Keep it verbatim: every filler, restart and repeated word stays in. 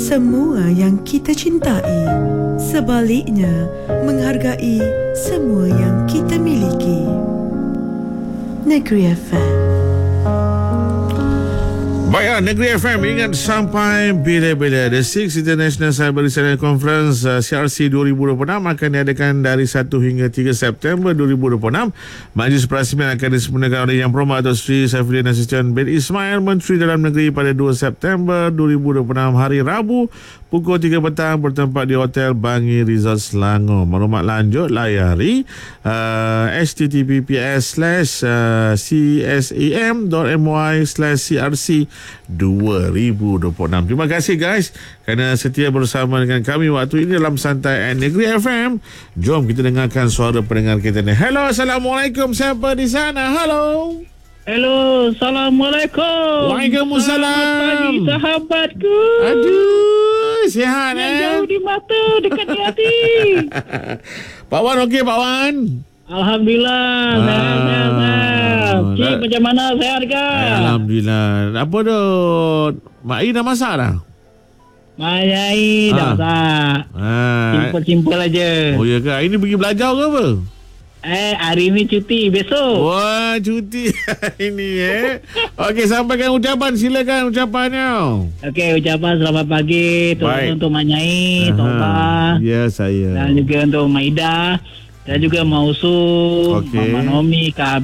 semua yang kita cintai. Sebaliknya, menghargai semua yang kita miliki. Negeri F M. Baiklah, Negeri F M ingat sampai bila-bila. The Sixth International Cyber Resilience Conference uh, C R C dua ribu dua puluh enam akan diadakan dari satu hingga tiga September dua ribu dua puluh enam. Majlis perasmian akan disempurnakan oleh Yang Berhormat Datuk Seri Saifuddin Nasution bin Ismail, Menteri Dalam Negeri, pada dua September dua ribu dua puluh enam, hari Rabu, pukul tiga petang, bertempat di Hotel Bangi Resort Selangor. Maklumat lanjut layari uh, h t t p s slash csam.my slash crc dua ribu dua puluh enam. Terima kasih guys kerana setia bersama dengan kami waktu ini dalam Santai at Negeri F M. Jom kita dengarkan suara pendengar kita ni. Hello, Assalamualaikum. Siapa di sana? Halo. Hello, Assalamualaikum. Waalaikumsalam. Selamat pagi sahabatku. Aduh, sihat yang eh? jauh di mata, dekat di hati. Pak Wan okey Pak Wan? Alhamdulillah, Ah, sehat, sehat, sehat. Cik, dah- macam mana, sehat ke? Alhamdulillah. Apa tu? Mak Ai dah masak dah? Mayai dah Ah. masak. Ah. Simple-simple aja. Oh ya ke? Hari ni pergi belajar ke apa? Eh, hari ni cuti, besok. Wah, cuti hari ni eh. Okey, sampaikan ucapan. Silakan ucapannya. Okey, ucapan selamat pagi. Baik. Terutama untuk Mak Nyai, Toba. Ya, saya. Dan juga untuk Maida. Dan juga Mausu, Okey. Mama Nomi, Kak